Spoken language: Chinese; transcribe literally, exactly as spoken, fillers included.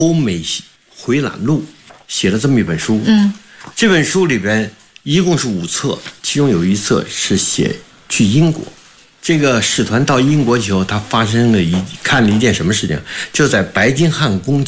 欧美回览录写了这么一本书。 嗯， 这本书里边一共是五册，其中有一册是写去英国。这个使团到英国以后，他发生了一看了一件什么事情？就在白金汉宫